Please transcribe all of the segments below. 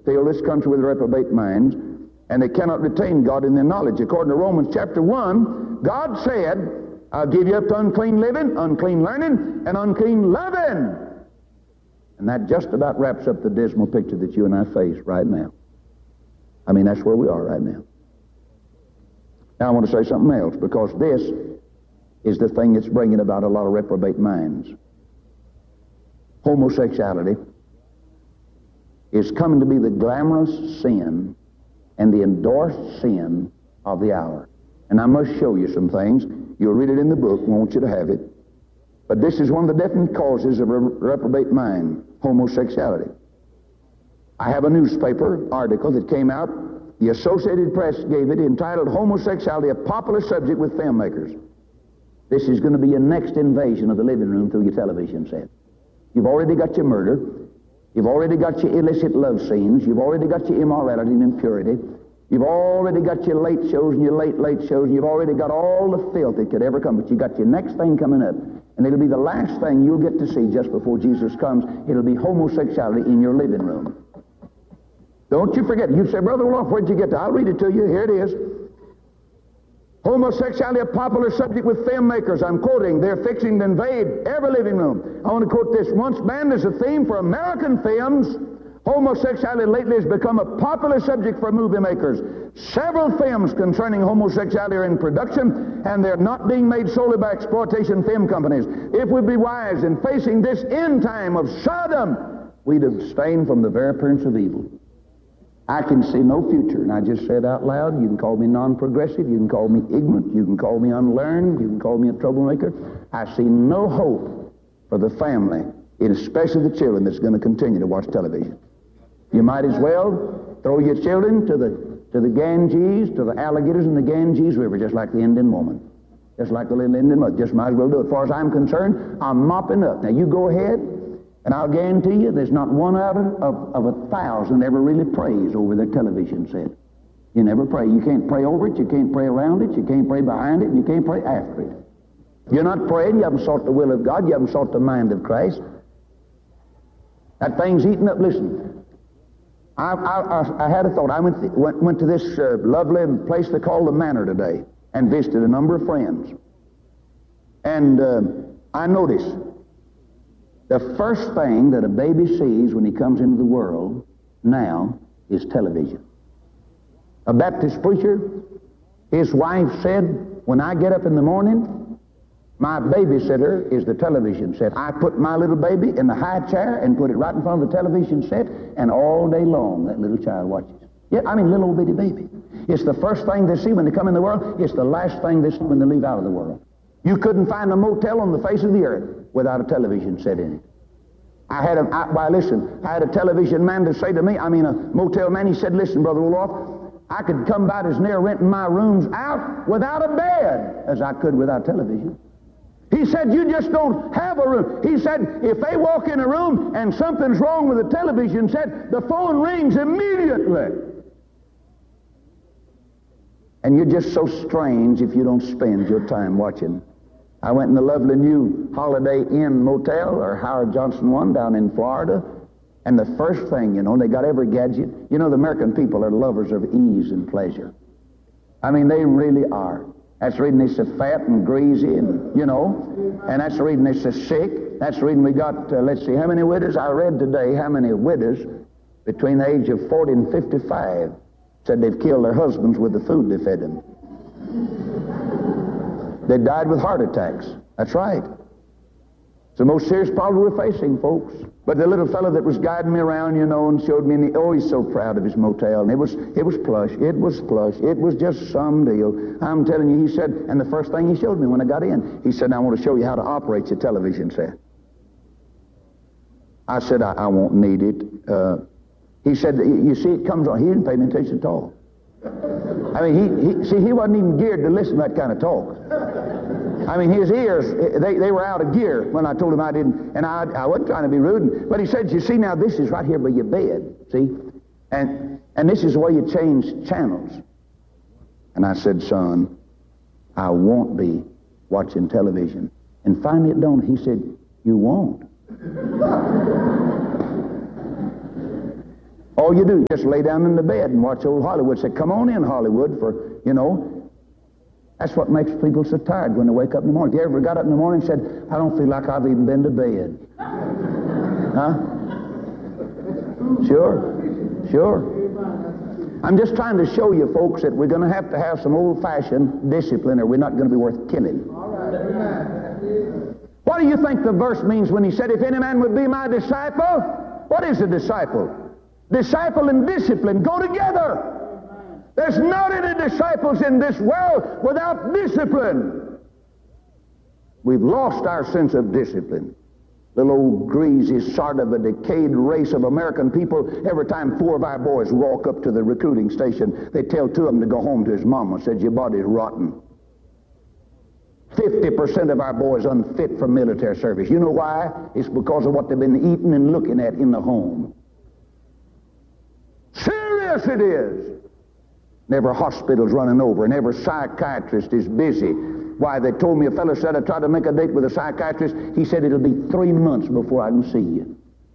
fill this country with reprobate minds, and they cannot retain God in their knowledge. According to Romans chapter 1, God said, I'll give you up to unclean living, unclean learning, and unclean loving. And that just about wraps up the dismal picture that you and I face right now. I mean, that's where we are right now. Now I want to say something else, because this is the thing that's bringing about a lot of reprobate minds. Homosexuality is coming to be the glamorous sin and the endorsed sin of the hour. And I must show you some things. You'll read it in the book. I want you to have it. But this is one of the definite causes of a reprobate mind, homosexuality. I have a newspaper article that came out. The Associated Press gave it, entitled Homosexuality, a Popular Subject with Filmmakers. This is going to be a next invasion of the living room through your television set. You've already got your murder. You've already got your illicit love scenes. You've already got your immorality and impurity. You've already got your late shows and your late shows. You've already got all the filth that could ever come. But you got your next thing coming up. And it'll be the last thing you'll get to see just before Jesus comes. It'll be homosexuality in your living room. Don't you forget. You say, Brother Wolf, where'd you get that? I'll read it to you. Here it is. Homosexuality, a popular subject with filmmakers. I'm quoting. They're fixing to invade every living room. I want to quote this. Once banned as a theme for American films, homosexuality lately has become a popular subject for movie makers. Several films concerning homosexuality are in production, and they're not being made solely by exploitation film companies. If we'd be wise in facing this end time of Sodom, we'd abstain from the very appearance of evil. I can see no future, and I just said out loud, you can call me non-progressive, you can call me ignorant, you can call me unlearned, you can call me a troublemaker. I see no hope for the family, and especially the children, that's going to continue to watch television. You might as well throw your children to the Ganges, to the alligators in the Ganges River, just like the Indian woman. Just like the little Indian mother. Just might as well do it. As far as I'm concerned, I'm mopping up. Now you go ahead, and I'll guarantee you there's not one out of 1,000 ever really prays over their television set. You never pray. You can't pray over it, you can't pray around it, you can't pray behind it, and you can't pray after it. You're not praying, you haven't sought the will of God, you haven't sought the mind of Christ. That thing's eating up. Listen, I had a thought. I went to this lovely place they call the Manor today and visited a number of friends. And I noticed the first thing that a baby sees when he comes into the world now is television. A Baptist preacher, his wife said, when I get up in the morning, my babysitter is the television set. I put my little baby in the high chair and put it right in front of the television set, and all day long that little child watches. Yeah, I mean little old bitty baby. It's the first thing they see when they come in the world. It's the last thing they see when they leave out of the world. You couldn't find a motel on the face of the earth without a television set in it. I had a television man to say to me, a motel man, he said, listen, Brother Roloff, I could come about as near renting my rooms out without a bed as I could without television. He said, you just don't have a room. He said, if they walk in a room and something's wrong with the television set, the phone rings immediately. And you're just so strange if you don't spend your time watching. I went in the lovely new Holiday Inn Motel, or Howard Johnson one, down in Florida. And the first thing, they got every gadget. The American people are lovers of ease and pleasure. I mean, they really are. That's the reason they're so fat and greasy, and that's the reason they're so sick. That's the reason we got, let's see, how many widows? I read today how many widows between the age of 40 and 55 said they've killed their husbands with the food they fed them. They died with heart attacks. That's right. It's the most serious problem we're facing, folks. But the little fellow that was guiding me around, and showed me, he's so proud of his motel. And it was plush. It was plush. It was just some deal. I'm telling you, he said, and the first thing he showed me when I got in, he said, I want to show you how to operate your television set. I said, I won't need it. He said, you see, it comes on. He didn't pay me attention at all. I mean, he wasn't even geared to listen to that kind of talk. I mean, his ears, they were out of gear when I told him I didn't, and I wasn't trying to be rude, but he said, you see, now this is right here by your bed, see? And this is the way you change channels. And I said, son, I won't be watching television. And finally it dawned, he said, you won't. All you do is just lay down in the bed and watch old Hollywood. Say, come on in, Hollywood, for, that's what makes people so tired when they wake up in the morning. If you ever got up in the morning and said, I don't feel like I've even been to bed. Huh? Sure. I'm just trying to show you, folks, that we're going to have some old-fashioned discipline or we're not going to be worth killing. What do you think the verse means when he said, if any man would be my disciple? What is a disciple? Disciple and discipline go together. There's not any disciples in this world without discipline. We've lost our sense of discipline. Little old greasy sort of a decayed race of American people. Every time 4 of our boys walk up to the recruiting station, they tell 2 of them to go home to his mama and said, your body's rotten. 50% of our boys unfit for military service. You know why? It's because of what they've been eating and looking at in the home. Serious it is. And every hospital's running over, and every psychiatrist is busy. Why, they told me a fellow said I tried to make a date with a psychiatrist. He said it'll be 3 months before I can see you.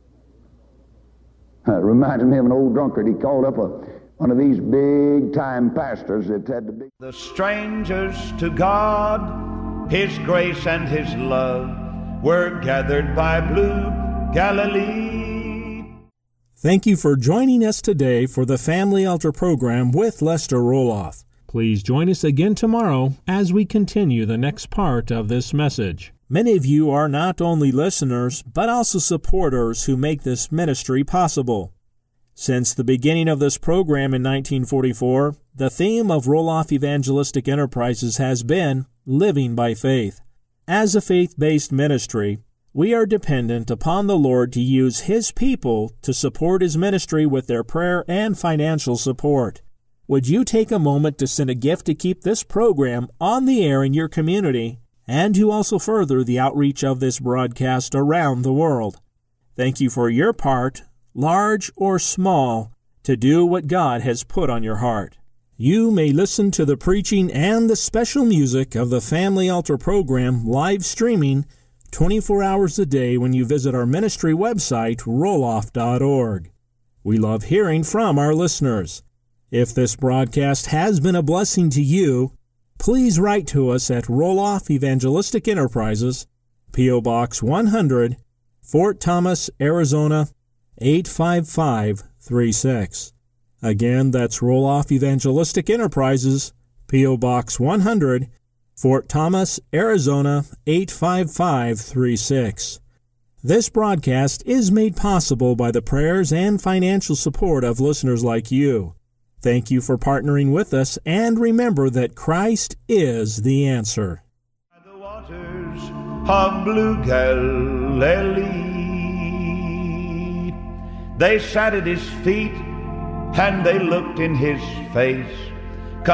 It reminded me of an old drunkard. He called up one of these big-time pastors that had the big... The strangers to God, His grace and His love were gathered by blue Galilee. Thank you for joining us today for the Family Altar program with Lester Roloff. Please join us again tomorrow as we continue the next part of this message. Many of you are not only listeners, but also supporters who make this ministry possible. Since the beginning of this program in 1944, the theme of Roloff Evangelistic Enterprises has been Living by Faith. As a faith-based ministry, we are dependent upon the Lord to use His people to support His ministry with their prayer and financial support. Would you take a moment to send a gift to keep this program on the air in your community and to also further the outreach of this broadcast around the world? Thank you for your part, large or small, to do what God has put on your heart. You may listen to the preaching and the special music of the Family Altar program live streaming 24 hours a day when you visit our ministry website, roloff.org. We love hearing from our listeners. If this broadcast has been a blessing to you, please write to us at Roloff Evangelistic Enterprises, P.O. Box 100, Fort Thomas, Arizona, 85536. Again, that's Roloff Evangelistic Enterprises, P.O. Box 100, Fort Thomas, Arizona, 85536. This broadcast is made possible by the prayers and financial support of listeners like you. Thank you for partnering with us, and remember that Christ is the answer. The waters of blue Galilee, they sat at His feet, and they looked in His face.